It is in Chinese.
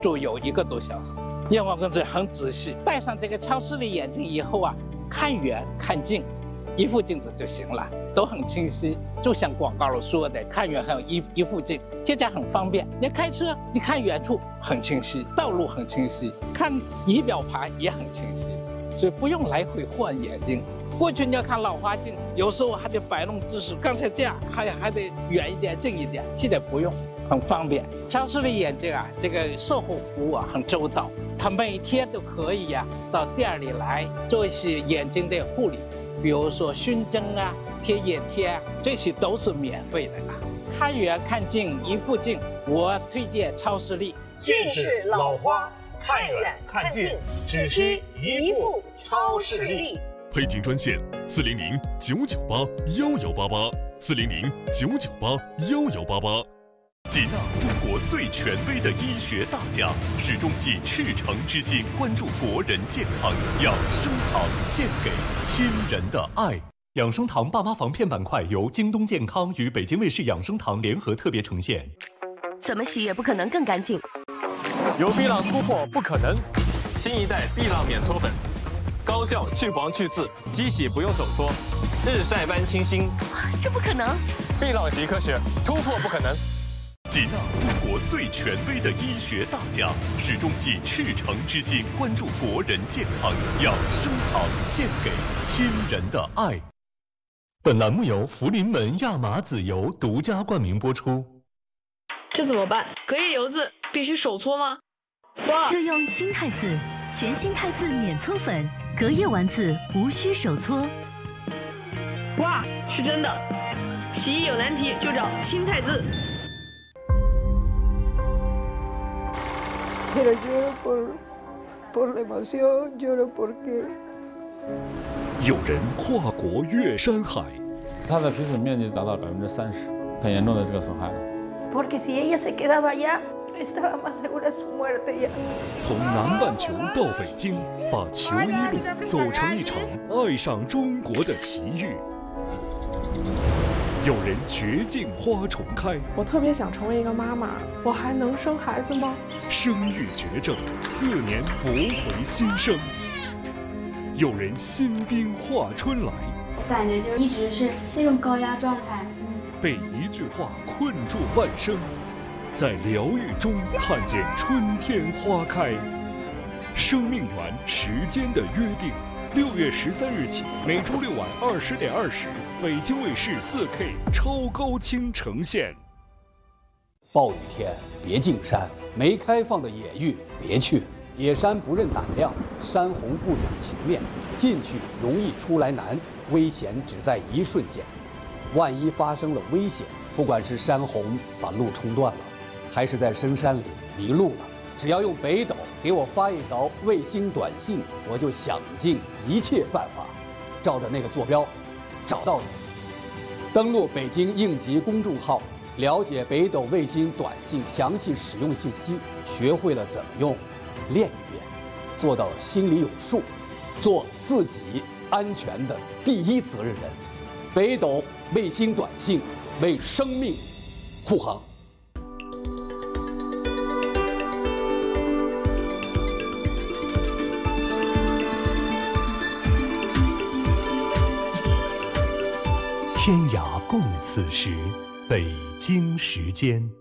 左右1个多小时。验光工作很仔细，戴上这个超视力眼镜以后啊，看远看近，一副镜子就行了，都很清晰。就像广告里说的，看远很一副镜，现在很方便。你开车，你看远处很清晰，道路很清晰，看仪表盘也很清晰，所以不用来回换眼镜。过去你要看老花镜，有时候还得摆弄姿势，刚才这样还得远一点、近一点，现在不用，很方便。超视力眼镜啊，这个售后服务啊很周到，他每天都可以呀到店里来做一些眼睛的护理，比如说熏蒸啊、贴眼贴啊，这些都是免费的啊。看远看近一副镜，我推荐超视力。 近视老花，看远看近，只需一副超视力。 配镜专线400-998-1188，400-998-1188。吉纳，中国最权威的医学大家，始终以赤诚之心关注国人健康。养生堂献给亲人的爱。养生堂爸妈防骗板块由京东健康与北京卫视养生堂联合特别呈现。 怎么洗也不可能更干净。 有碧浪突破不可能，新一代碧浪免搓粉，高效去黄去渍，机洗不用手搓，日晒般清新。 这不可能！ 碧浪洗科学，突破不可能。 吉纳，中国最权威的医学大家，始终以赤诚之心关注国人健康。养生堂献给亲人的爱。本栏目由福临门亚麻籽油独家冠名播出。 这怎么办？隔夜油渍必须手搓吗？哇！ 就用新汰渍，全新汰渍免搓粉，隔夜丸子无需手搓。 哇，是真的！洗衣有难题就找新汰渍。 Pero lloro por la emoción, lloro porque 有人跨国越山海， 它的皮损面积达到30%，很严重的这个损害了。 Porque si ella se quedaba allá, estaba más segura de su muerte ya。 从南半球到北京，把球衣路走成一场爱上中国的奇遇。有人绝境花重开， 我特别想成为一个妈妈，我还能生孩子吗？ 生育绝症，4年驳回新生。有人新兵化春来， 我感觉就一直是那种高压状态， 被一句话困住半生，在疗愈中看见春天花开。生命园时间的约定，6月13日起，每周6晚20点20，北京卫视4K 超高清呈现。 暴雨天别进山，没开放的野域别去。野山不认胆量，山洪不讲情面，进去容易出来难，危险只在一瞬间。万一发生了危险，不管是山洪把路冲断了，还是在深山里迷路了，只要用北斗给我发一条卫星短信，我就想尽一切办法，照着那个坐标找到你。登录北京应急公众号，了解北斗卫星短信详细使用信息，学会了怎么用，练一练，做到心里有数，做自己安全的第一责任人。北斗卫星短信为生命护航。 天涯共此时，北京时间。